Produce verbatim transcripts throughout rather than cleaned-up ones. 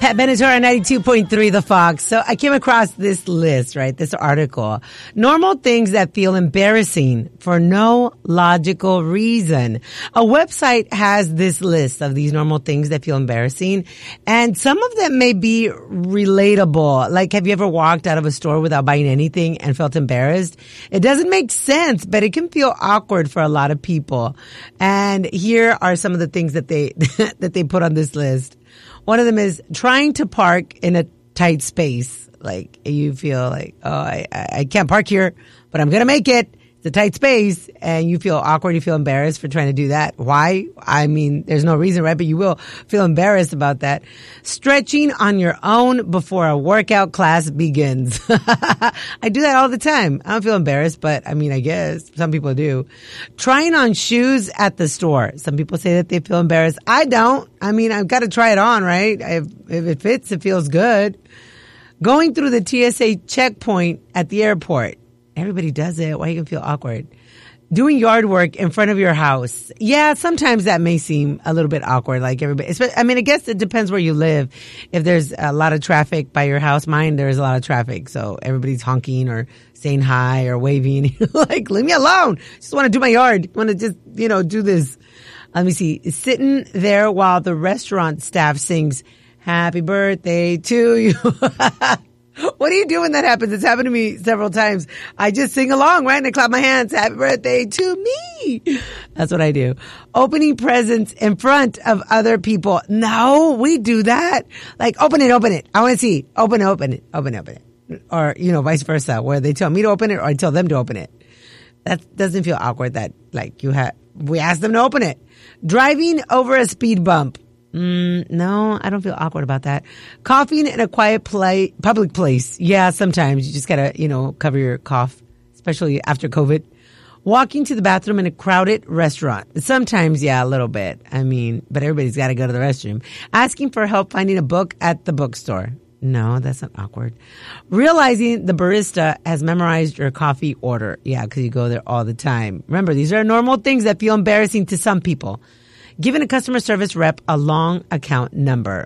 Pat Benatar on ninety-two point three The Fox. So I came across this list, right? This article. Normal things that feel embarrassing for no logical reason. A website has this list of these normal things that feel embarrassing. And some of them may be relatable. Like, have you ever walked out of a store without buying anything and felt embarrassed? It doesn't make sense, but it can feel awkward for a lot of people. And here are some of the things that they, that they put on this list. One of them is trying to park in a tight space. Like, you feel like, oh, I, I can't park here, but I'm going to make it. It's a tight space. And you feel awkward. You feel embarrassed for trying to do that. Why? I mean, there's no reason, right? But you will feel embarrassed about that. Stretching on your own before a workout class begins. I do that all the time. I don't feel embarrassed, but I mean, I guess some people do. Trying on shoes at the store. Some people say that they feel embarrassed. I don't. I mean, I've got to try it on, right? If, if it fits, it feels good. Going through the T S A checkpoint at the airport. Everybody does it. Why you can feel awkward? Doing yard work in front of your house. Yeah, sometimes that may seem a little bit awkward. Like everybody, I mean, I guess it depends where you live. If there's a lot of traffic by your house, mine, there's a lot of traffic. So everybody's honking or saying hi or waving. Like, leave me alone. Just want to do my yard. Want to just, you know, do this. Let me see. Sitting there while the restaurant staff sings happy birthday to you. What do you do when that happens? It's happened to me several times. I just sing along, right? And I clap my hands. Happy birthday to me. That's what I do. Opening presents in front of other people. No, we do that. Like, open it, open it. I want to see. Open it, open it, open it, open it. Or, you know, vice versa, where they tell me to open it or I tell them to open it. That doesn't feel awkward that, like, you have, we ask them to open it. Driving over a speed bump. Mm, no, I don't feel awkward about that. Coughing in a quiet play, public place. Yeah, sometimes you just gotta, you know, cover your cough, especially after COVID. Walking to the bathroom in a crowded restaurant. Sometimes, yeah, a little bit. I mean, but everybody's gotta go to the restroom. Asking for help finding a book at the bookstore. No, that's not awkward. Realizing the barista has memorized your coffee order. Yeah, because you go there all the time. Remember, these are normal things that feel embarrassing to some people. Giving a customer service rep a long account number.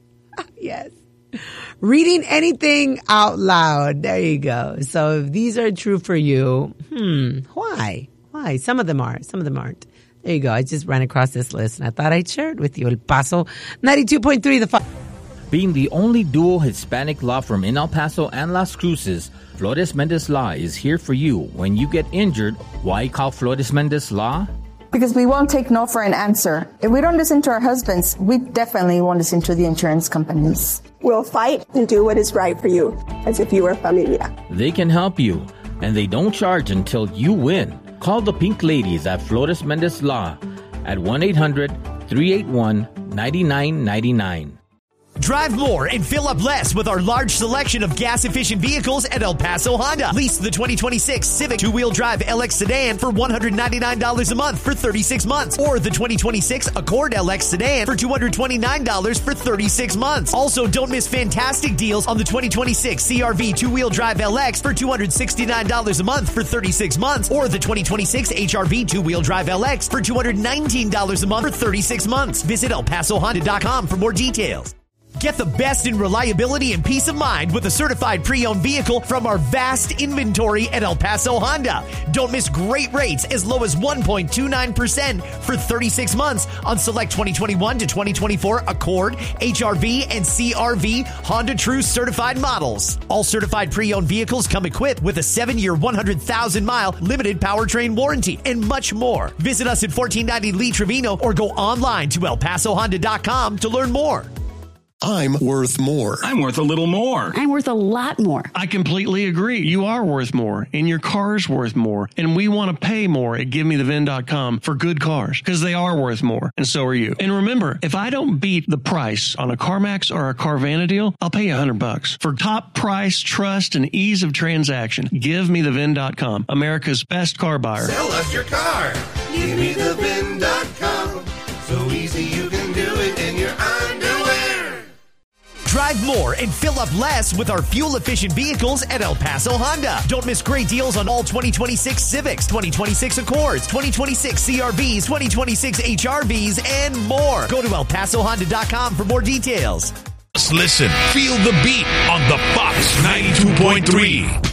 Yes. Reading anything out loud. There you go. So if these are true for you, hmm, why? Why? Some of them are. Some of them aren't. There you go. I just ran across this list and I thought I'd share it with you. El Paso, ninety-two point three The Fox. Being the only dual Hispanic law firm in El Paso and Las Cruces, Flores Mendez Law is here for you when you get injured. Why call Flores Mendez Law? Because we won't take no for an answer. If we don't listen to our husbands, we definitely won't listen to the insurance companies. We'll fight and do what is right for you, as if you were familia. They can help you, and they don't charge until you win. Call the Pink Ladies at Flores Mendez Law at one eight hundred, three eight one, nine nine nine nine. Drive more and fill up less with our large selection of gas-efficient vehicles at El Paso Honda. Lease the twenty twenty-six Civic two-wheel drive L X sedan for one hundred ninety-nine dollars a month for thirty-six months. Or the twenty twenty-six Accord L X sedan for two hundred twenty-nine dollars for thirty-six months. Also, don't miss fantastic deals on the twenty twenty-six C R V two-wheel drive L X for two hundred sixty-nine dollars a month for thirty-six months. Or the twenty twenty-six H R V two-wheel drive L X for two hundred nineteen dollars a month for thirty-six months. Visit El Paso Honda dot com for more details. Get the best in reliability and peace of mind with a certified pre-owned vehicle from our vast inventory at El Paso Honda. Don't miss great rates as low as one point two nine percent for thirty-six months on select twenty twenty-one to twenty twenty-four Accord, H R V, and C R V Honda True certified models. All certified pre-owned vehicles come equipped with a seven-year, one hundred thousand mile limited powertrain warranty and much more. Visit us at fourteen ninety Lee Trevino or go online to El Paso Honda dot com to learn more. I'm worth more. I'm worth a little more. I'm worth a lot more. I completely agree. You are worth more, and your car's worth more. And we want to pay more at give me the V I N dot com for good cars, because they are worth more, and so are you. And remember, if I don't beat the price on a CarMax or a Carvana deal, I'll pay you a hundred bucks. For top price, trust, and ease of transaction, give me the V I N dot com, America's best car buyer. Sell us your car. give me the V I N dot com. So easy you can do it in your underwear. Drive more and fill up less with our fuel-efficient vehicles at El Paso Honda. Don't miss great deals on all twenty twenty-six Civics, twenty twenty-six Accords, twenty twenty-six C R Vs, twenty twenty-six H R Vs, and more. Go to El Paso Honda dot com for more details. Listen, feel the beat on the Fox ninety-two point three.